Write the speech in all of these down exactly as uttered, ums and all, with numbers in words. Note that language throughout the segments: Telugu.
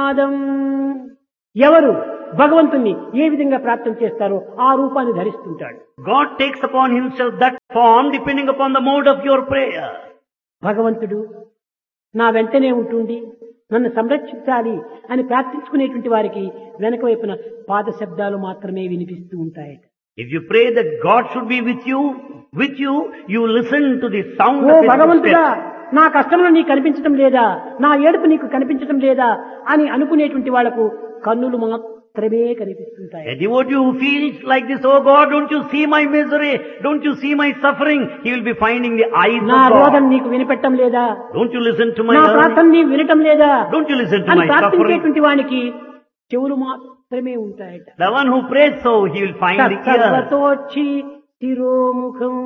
నాదం. ఎవరు భగవంతుణ్ణి ఏ విధంగా ప్రాప్తం చేస్తారో ఆ రూపాన్ని ధరిస్తుంటాడు. God takes upon himself that form depending upon the mode of your prayer. భగవంతుడు నా వెంటనే ఉంటుంది, నన్ను సంరక్షించాలి అని ప్రార్థించుకునేటువంటి వారికి వెనక వైపున పాద శబ్దాలు మాత్రమే వినిపిస్తూ ఉంటాయి. If you pray that God should be with you, with you, you listen to the sound oh of his భగవంతుడా, footsteps. నా కష్టంలో నీకు కనిపించడం లేదా, నా ఏడుపు నీకు కనిపించడం లేదా అని అనుకునేటువంటి వాళ్లకు కన్నులు మాత్రమే కనిపిస్తుంటాయి. A devotee who feels like this, oh God, don't you see my misery, don't you see my suffering, he will be finding the eyes నా of రోదన God. నీకు వినిపెట్టడం లేదా, Don't you listen to my నా yearning? ప్రార్థన నీవు వినటం లేదా Don't you listen to అని my suffering? ప్రార్థించేటువంటి వానికి చెవులు మాత్రమే ఉంటాయట. The one who prays so, he will find the ear. సర్వతోచ్చి శిరోముఖం,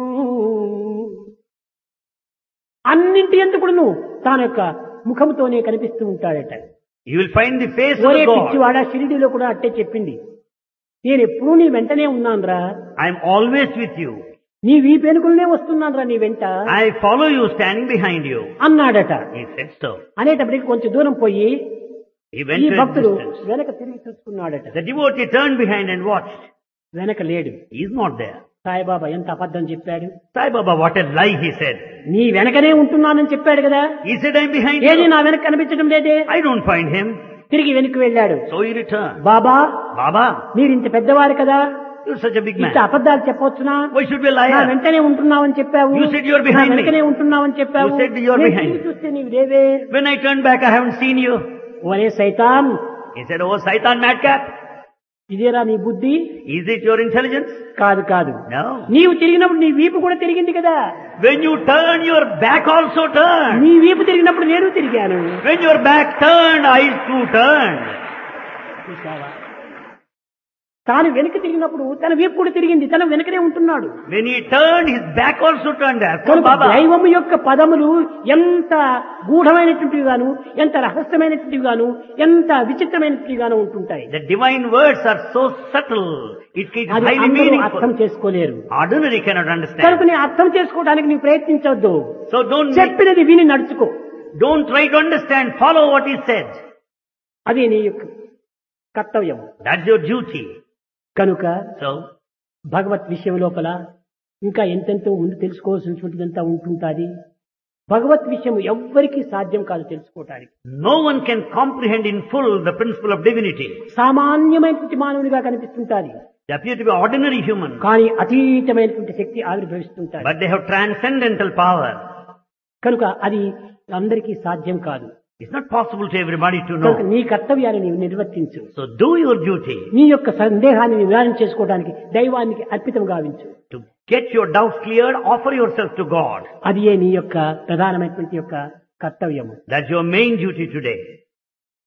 అన్నింటి ఎందుకును తాన యొక్క ముఖంతోనే కనిపిస్తూ ఉంటాడట. You will find the face ఒరే of God. పిచ్చివాడ, షిరిడీలో కూడా అట్టే చెప్పింది, నేను ఎప్పుడూ నీ వెంటనే ఉన్నానురా, I am always with you. నీ వీపెనుకులనే వస్తున్నానురా నీ వెంట I follow you standing behind you. అన్నాడట. He said so. అనేటప్పటికి కొంచెం దూరం పోయి He went ఈ to a భక్తుడు distance. వెనక తిరిగి చూసుకున్నాడట. The devotee turned behind and watched. వెనక లేడు. He is not there. Saibaba ఎంత అబద్ధం చెప్పాడు. Sai Baba, what a lie he said. నీ వెనకనే ఉంటున్నానని చెప్పాడు కదా, He said, I am behind ఏది you. నా వెనక కనిపించడం లేదే. I don't find him. తిరిగి వెనక్కి వెళ్ళాడు. So he returned. Baba, Baba, మీరు ఇంత పెద్దవారు కదా, you're such a big ఇంత man. అబద్ధాలు చెప్పొచ్చునా? Why should we lie? నా వెంటనే ఉంటున్నావని చెప్పావు, You said you are నా behind me. వెనకనే ఉంటున్నావని చెప్పావు, You said you are నేను behind తిరిగి me. చూస్తే నీవు లేవే. When I turned back, I haven't seen you. ఒరే సైతాన్, He said, oh Saitan madcap, ఇదేరా నీ బుద్ధి? is it your intelligence? కాదు కాదు, No. నీవు తిరిగినప్పుడు నీ వీపు కూడా తిరిగింది కదా. When you turn, your back also turned. నీ వీపు తిరిగినప్పుడు నేను తిరిగాను. When your back turned, I too turned. చూసావా? తాను వెనక తిరిగినప్పుడు తన వీపు కూడా తిరిగింది, తన వెనకనే ఉంటున్నాడు. When he turned, his back also turned there. So కనుక Baba, దైవము యొక్క పదములు ఎంత గూఢమైనటువంటివి గాను, ఎంత రహస్యమైనటువంటివి గాను, ఎంత విచిత్రమైనటువంటివి గాను ఉంటుంటాయి. the divine words are so subtle. It is అది highly అందరూ అర్థం meaningful. చేసుకోలేరు. Ordinary cannot understand. కనుక నీ అర్థం చేసుకోవడానికి నీవు ప్రయత్నించవద్దు. So don't చెప్పినది విని నడుచుకో. don't try to understand. Follow what is said. అది నీ యొక్క కర్తవ్యం. That's your duty. కనుక So భగవత్ విషయం లోపల ఇంకా ఎంతెంతో ముందు తెలుసుకోవాల్సినటువంటిదంతా ఉంటుంటాది. భగవత్ విషయం ఎవ్వరికీ సాధ్యం కాదు తెలుసుకోవటానికి. no one can comprehend in full the principle of divinity. సామాన్యమైనటువంటి మానవునిగా కనిపిస్తుంటాది, They appear to be ordinary human, కానీ అతీతమైనటువంటి శక్తి ఆవిర్భవిస్తుంటాది. but they have transcendental power. కనుక అది అందరికీ సాధ్యం కాదు. It's not possible to everybody to కనుక know. నీ కర్తవ్యాన్ని నీవు నిర్వర్తించు. So do your duty. నీ యొక్క సందేహాన్ని నివారణ చేసుకోవడానికి దైవానికి అర్పితం గావించు. To get your doubts cleared, offer yourself to God. అది నీ యొక్క ప్రధానమైనటువంటి యొక్క కర్తవ్యము. That's your main duty today.